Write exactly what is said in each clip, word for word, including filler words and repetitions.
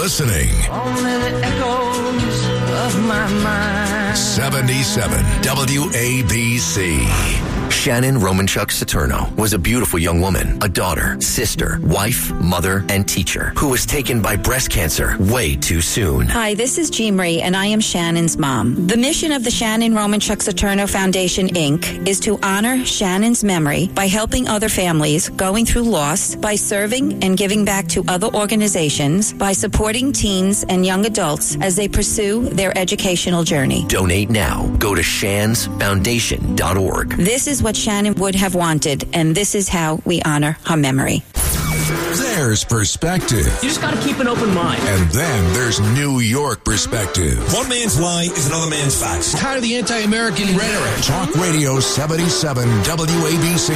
listening. Only the echoes of my mind. seventy-seven W A B C. Shannon Romanchuk Saturno was a beautiful young woman, a daughter, sister, wife, mother, and teacher who was taken by breast cancer way too soon. Hi, this is Jean Marie, and I am Shannon's mom. The mission of the Shannon Romanchuk Saturno Foundation, Incorporated is to honor Shannon's memory by helping other families going through loss, by serving and giving back to other organizations, by supporting teens and young adults as they pursue their educational journey. Donate now. Go to shans foundation dot org. This is what Shannon would have wanted, and this is how we honor her memory. There's perspective. You just got to keep an open mind. And then there's New York perspective. One man's lie is another man's facts. Tired of the anti-American rhetoric. Talk Radio seventy-seven W A B C.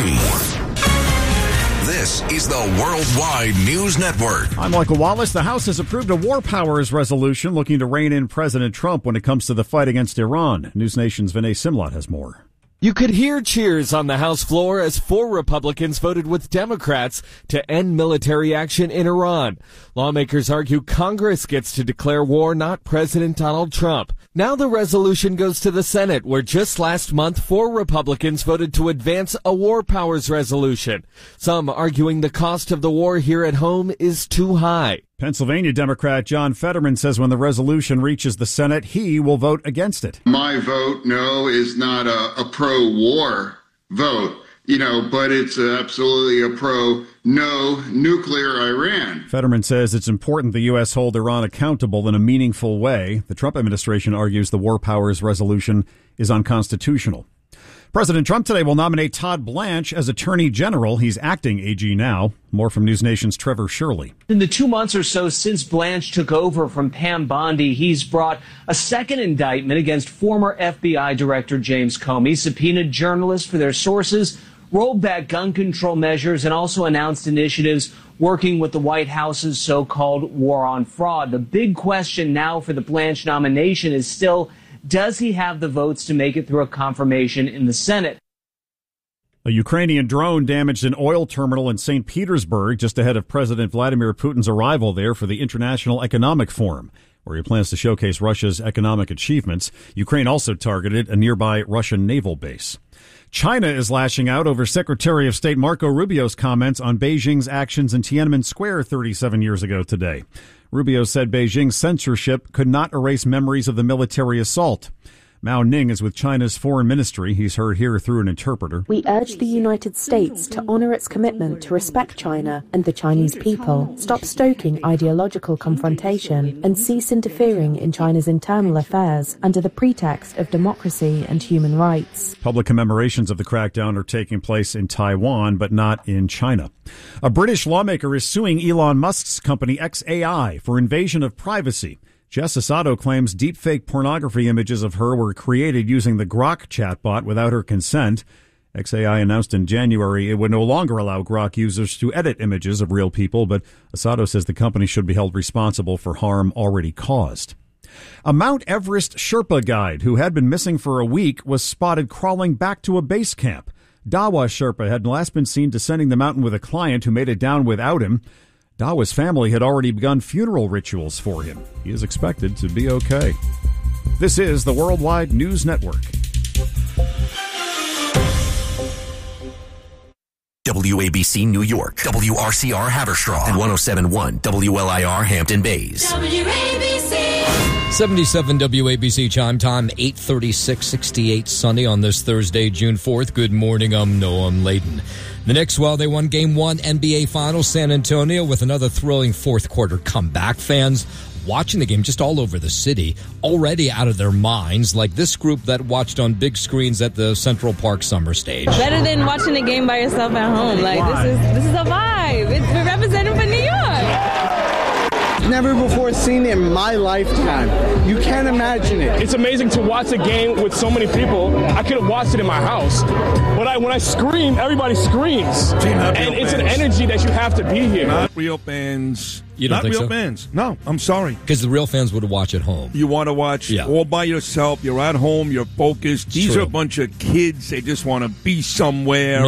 This is the Worldwide News Network. I'm Michael Wallace. The House has approved a war powers resolution looking to rein in President Trump when it comes to the fight against Iran. News Nation's Vinay Simlat has more. You could hear cheers on the House floor as four Republicans voted with Democrats to end military action in Iran. Lawmakers argue Congress gets to declare war, not President Donald Trump. Now the resolution goes to the Senate, where just last month four Republicans voted to advance a war powers resolution. Some arguing the cost of the war here at home is too high. Pennsylvania Democrat John Fetterman says when the resolution reaches the Senate, he will vote against it. My vote, no, is not a, a pro-war vote, you know, but it's absolutely a pro-no nuclear Iran. Fetterman says it's important the U S hold Iran accountable in a meaningful way. The Trump administration argues the war powers resolution is unconstitutional. President Trump today will nominate Todd Blanche as Attorney General. He's acting A G now. More from News Nation's Trevor Shirley. In the two months or so since Blanche took over from Pam Bondi, he's brought a second indictment against former F B I Director James Comey, subpoenaed journalists for their sources, rolled back gun control measures, and also announced initiatives working with the White House's so-called war on fraud. The big question now for the Blanche nomination is still, does he have the votes to make it through a confirmation in the Senate? A Ukrainian drone damaged an oil terminal in Saint Petersburg just ahead of President Vladimir Putin's arrival there for the International Economic Forum, where he plans to showcase Russia's economic achievements. Ukraine also targeted a nearby Russian naval base. China is lashing out over Secretary of State Marco Rubio's comments on Beijing's actions in Tiananmen Square thirty-seven years ago today. Rubio said Beijing's censorship could not erase memories of the military assault. Mao Ning is with China's foreign ministry. He's heard here through an interpreter. We urge the United States to honor its commitment to respect China and the Chinese people, stop stoking ideological confrontation, and cease interfering in China's internal affairs under the pretext of democracy and human rights. Public commemorations of the crackdown are taking place in Taiwan, but not in China. A British lawmaker is suing Elon Musk's company X A I for invasion of privacy. Jess Asado claims deepfake pornography images of her were created using the Grok chatbot without her consent. X A I announced in January it would no longer allow Grok users to edit images of real people, but Asado says the company should be held responsible for harm already caused. A Mount Everest Sherpa guide who had been missing for a week was spotted crawling back to a base camp. Dawa Sherpa had last been seen descending the mountain with a client who made it down without him. Dawa's family had already begun funeral rituals for him. He is expected to be okay. This is the Worldwide News Network. W A B C New York, W R C R Haverstraw, and one oh seven point one W L I R Hampton Bays. W A B C. seventy-seven W A B C chime time, eight thirty-six, sixty-eight sunny on this Thursday, June fourth. Good morning, I'm Noam Layden. The Knicks, well, they won Game one N B A Finals, San Antonio, with another thrilling fourth quarter comeback. Fans watching the game just all over the city, already out of their minds, like this group that watched on big screens at the Central Park Summer Stage. Better than watching the game by yourself at home. Like, this is this is a vibe. It's, we're representing for New York. Never before seen it in my lifetime. You can't imagine it. It's amazing to watch a game with so many people. I could have watched it in my house. But I, when I scream, everybody screams. And it's an energy that you have to be here. Not real fans. You don't Not think real so? fans. No, I'm sorry. Because the real fans would watch at home. You want to watch Yeah. all by yourself. You're at home. You're focused. These true. are a bunch of kids. They just want to be somewhere. No.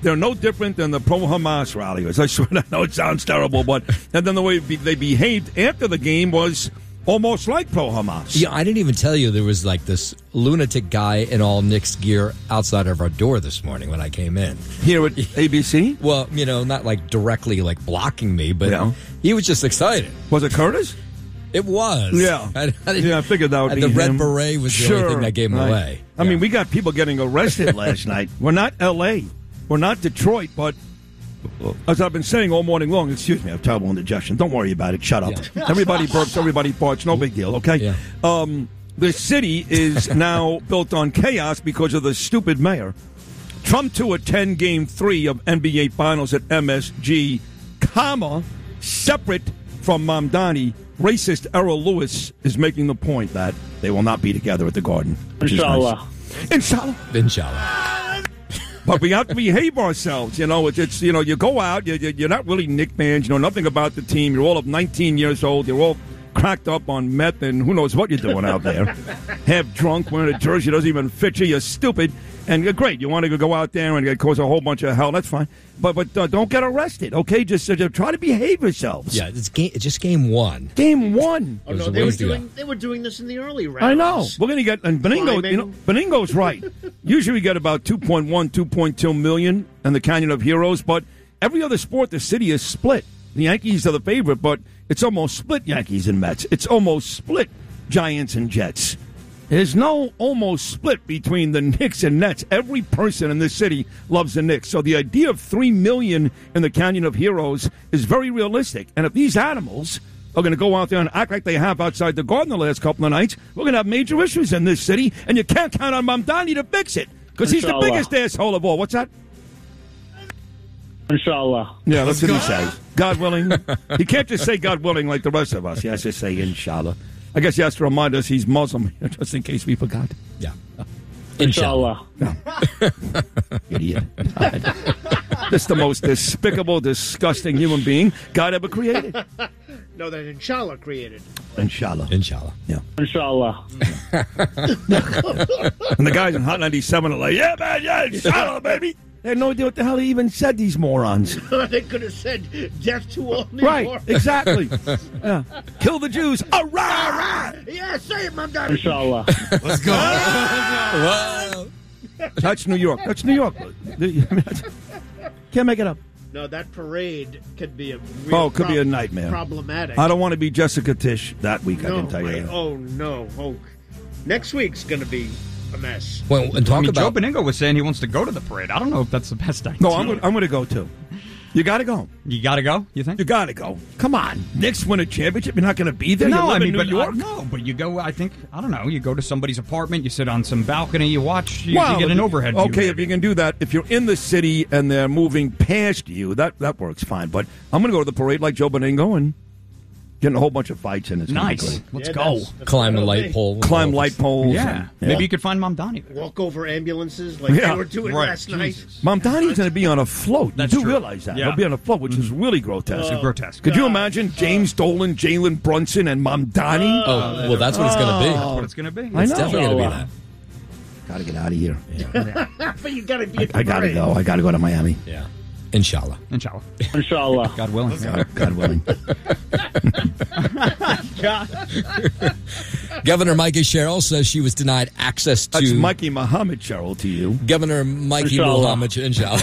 They're no different than the pro-Hamas rallies. I swear, I know it sounds terrible, but and then the way they behaved after the game was almost like pro-Hamas. Yeah, I didn't even tell you there was like this lunatic guy in all Knicks gear outside of our door this morning when I came in. Here at A B C? Well, you know, not like directly like blocking me, but Yeah. he was just excited. Was it Curtis? It was. Yeah. I, I yeah, I figured that would and be the red him. beret was the Sure. only thing that gave him Right. away. I mean, we got people getting arrested last night. We're not L A. We're not Detroit, but as I've been saying all morning long, excuse me, I have terrible indigestion. Don't worry about it. Shut up. Yeah. Everybody burps, everybody farts. No big deal, okay? Yeah. Um, the city is now built on chaos because of the stupid mayor. Trump to attend Game three of N B A Finals at M S G, comma, separate from Mamdani. Racist Errol Lewis is making the point that they will not be together at the Garden. which is Inshallah. nice. Inshallah. Inshallah. But we have to behave ourselves. You know, it's, it's you know, you go out, you, you- you're not really Knick fans. You know nothing about the team. You're all of nineteen years old. You're all cracked up on meth and who knows what you're doing out there. Half drunk, wearing a jersey doesn't even fit you. You're stupid. And you're great. You want to go out there and cause a whole bunch of hell. That's fine. But but uh, don't get arrested, okay? Just, uh, just try to behave yourselves. Yeah, it's, game, it's just game one. Game one. Oh, It was no, a they, were ways to go. doing, they were doing this in the early rounds. I know. We're going to get, and Beningo, Climbing. you know, Beningo's right. Usually we get about two point one, two point two million in the Canyon of Heroes, but every other sport, the city is split. The Yankees are the favorite, but it's almost split Yankees and Mets. It's almost split Giants and Jets. There's no almost split between the Knicks and Nets. Every person in this city loves the Knicks. So the idea of three million in the Canyon of Heroes is very realistic. And if these animals are going to go out there and act like they have outside the Garden the last couple of nights, we're going to have major issues in this city, and you can't count on Mamdani to fix it because he's the Inshallah. biggest asshole of all. What's that? Inshallah. Yeah, that's what he says. God willing. He can't just say God willing like the rest of us. He has to say inshallah. I guess he has to remind us he's Muslim, just in case we forgot. Yeah. Inshallah. Idiot. This is the most despicable, disgusting human being God ever created. No, that Inshallah created. Inshallah. Inshallah. Yeah. Inshallah. And the guys in Hot ninety-seven are like, yeah, man, yeah, inshallah, baby. They had no idea what the hell he even said, these morons. They could have said death to all New Right, York. exactly. Yeah. Kill the Jews. All right. Yeah, say it, Mom Daddy. Inshallah. Let's go. Well, That's New York. That's New York. Can't make it up. No, that parade could be a real Oh, it could be a prob- nightmare. Problematic. I don't want to be Jessica Tish that week, I no, can tell wait. you that. Oh, no. Oh, next week's going to be a mess. well, and I talk mean, about Joe Beningo was saying he wants to go to the parade. I don't know if that's the best idea. No, I'm going I'm to go, too. You got to go. You got to go, you think? You got to go. Come on. Knicks win a championship. You're not going to be there. No, you live I mean, in New but York. uh, no, but you go. I think I don't know. You go to somebody's apartment. You sit on some balcony. You watch. You, Well, you get if an you- overhead. Okay, view. if you can do that, if you're in the city and they're moving past you, that that works fine. But I'm going to go to the parade like Joe Beningo and get in a whole bunch of fights in it. Nice. Let's Yeah, go. that's- that's climb a what it'll light be. pole. Climb light poles. Yeah. and- Maybe you could find Mamdani. Walk over ambulances like Yeah, they were doing right. last night. Mamdani's going to be on a float. That's you do true. realize that. Yeah. He'll be on a float, which is really grotesque. Oh, grotesque. Could you God. imagine James Dolan, Jalen Brunson, and Mamdani? Oh, well, that's what it's going to be. That's what it's going to be. I It's know. definitely going to be that. Got to get out of here. But you got to be I, at the I got to parade. go. I got to go to Miami. Yeah. Inshallah. Inshallah. Inshallah. God willing. God, God willing. Governor Mikey Sherrill says she was denied access to. That's Mikey Muhammad, Cheryl, to you. Governor Mikey Inshallah. Muhammad, inshallah.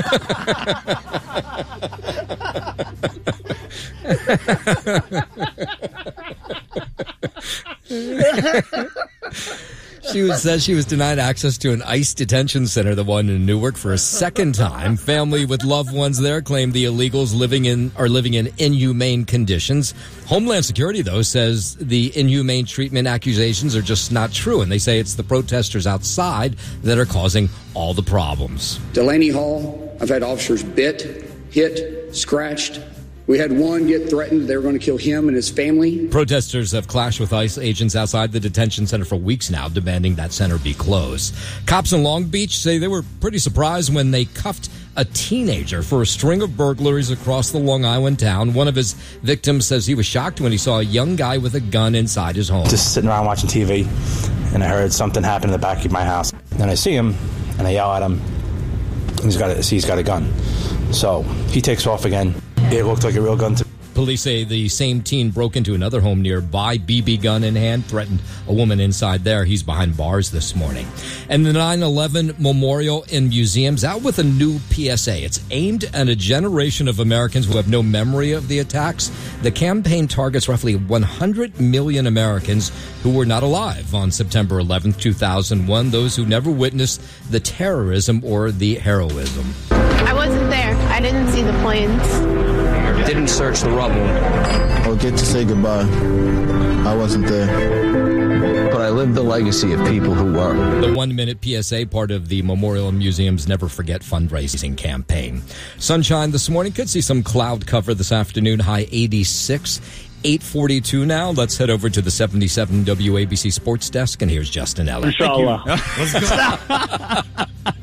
She was, says she was denied access to an ICE detention center, the one in Newark, for a second time. Family with loved ones there claim the illegals living in are living in inhumane conditions. Homeland Security, though, says the inhumane treatment accusations are just not true, and they say it's the protesters outside that are causing all the problems. Delaney Hall, I've had officers bit, hit, scratched. We had one get threatened. They were going to kill him and his family. Protesters have clashed with ICE agents outside the detention center for weeks now, demanding that center be closed. Cops in Long Beach say they were pretty surprised when they cuffed a teenager for a string of burglaries across the Long Island town. One of his victims says he was shocked when he saw a young guy with a gun inside his home. Just sitting around watching T V, and I heard something happen in the back of my house. Then I see him, and I yell at him, He's got a, he's got a gun. So he takes off again. It looked like a real gun to me. Police say the same teen broke into another home nearby, B B gun in hand, threatened a woman inside there. He's behind bars this morning. And the nine eleven Memorial in Museums out with a new P S A. It's aimed at a generation of Americans who have no memory of the attacks. The campaign targets roughly one hundred million Americans who were not alive on September eleventh, two thousand one, those who never witnessed the terrorism or the heroism. I wasn't there. I didn't see the planes. Didn't search the rubble. Or get to say goodbye. I wasn't there. But I lived the legacy of people who were. The one-minute P S A, part of the Memorial and Museum's Never Forget fundraising campaign. Sunshine this morning. Could see some cloud cover this afternoon. High eighty-six. eight forty-two now. Let's head over to the seventy-seven W A B C Sports Desk, and here's Justin Eller. Inshallah. Let's go.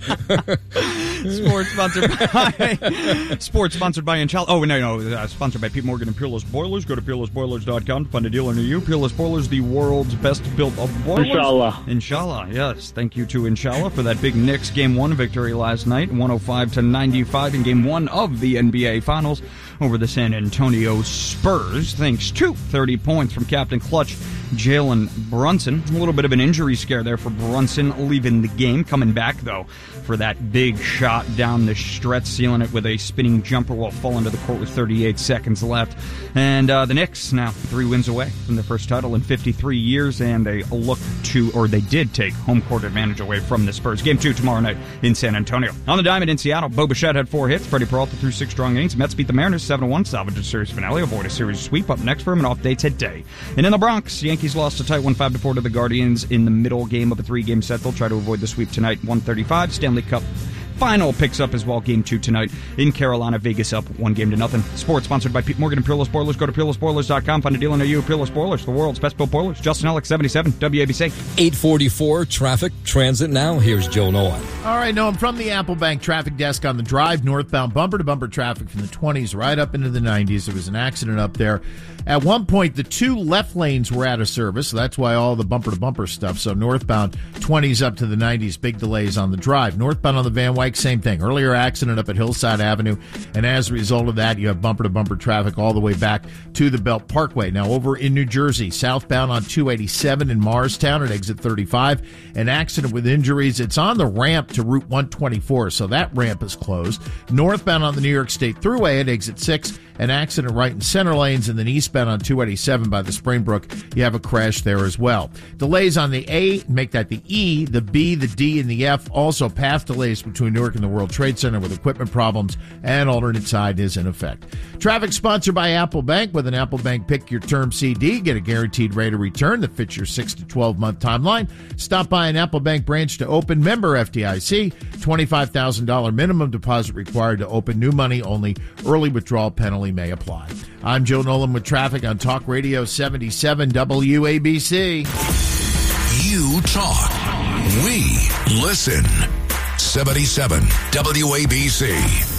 Sports sponsored by Sports sponsored by Inshallah. Oh no, no, uh, sponsored by Pete Morgan and Peerless Boilers. Go to peerless boilers dot com to find a dealer near you. Peerless Boilers, the world's best built of boilers. Inshallah. Inshallah, yes. Thank you to Inshallah for that big Knicks game one victory last night, one oh five to ninety-five in game one of the N B A Finals over the San Antonio Spurs. Thanks to thirty points from Captain Clutch Jalen Brunson. A little bit of an injury scare there for Brunson, leaving the game. Coming back, though, for that big shot down the stretch, sealing it with a spinning jumper while falling to the court with thirty-eight seconds left. And uh, the Knicks now three wins away from their first title in fifty-three years, and they look to, or they did take home court advantage away from the Spurs. Game two tomorrow night in San Antonio. On the diamond in Seattle, Bo Bichette had four hits. Freddie Peralta threw six strong innings. Mets beat the Mariners seven to one, salvaged a series finale, avoid a series sweep. Up next for him, an off day today. And in the Bronx, Yankees lost a tight one five to four to the Guardians in the middle game of a three-game set. They'll try to avoid the sweep tonight, one thirty-five. Stanley Cup Final picks up as well. Game two tonight in Carolina. Vegas up one game to nothing. Sports sponsored by Pete Morgan and Peerless Boilers. Go to peerless boilers dot com. Find a dealer near you. Peerless Boilers, the world's best built boilers. Justin Ellick, seventy-seven W A B C. eight forty-four traffic transit now. Here's Joe Noah. All right, no, I'm from the Apple Bank traffic desk on the drive. Northbound bumper to bumper traffic from the twenties right up into the nineties. There was an accident up there. At one point, the two left lanes were out of service, so that's why all the bumper to bumper stuff. So northbound twenties up to the nineties, big delays on the drive. Northbound on the Van Wyck, same thing. Earlier accident up at Hillside Avenue, and as a result of that, you have bumper to bumper traffic all the way back to the Belt Parkway. Now over in New Jersey, southbound on two eighty-seven in Morristown at exit thirty-five, an accident with injuries. It's on the ramp to Route one twenty-four, so that ramp is closed. Northbound on the New York State Thruway at exit six, an accident right in center lanes, and then eastbound on two eighty-seven by the Springbrook, you have a crash there as well. Delays on the A, make that the E, the B, the D, and the F. Also path delays between Newark and the World Trade Center with equipment problems, and alternate side is in effect. Traffic sponsored by Apple Bank. With an Apple Bank Pick Your Term C D, get a guaranteed rate of return that fits your six to twelve month timeline. Stop by an Apple Bank branch to open. Member F D I C. twenty-five thousand dollars minimum deposit required to open. New money only. Early withdrawal penalty may apply. I'm Joe Nolan with traffic on Talk Radio seventy-seven W A B C. You talk. We listen. seventy-seven W A B C.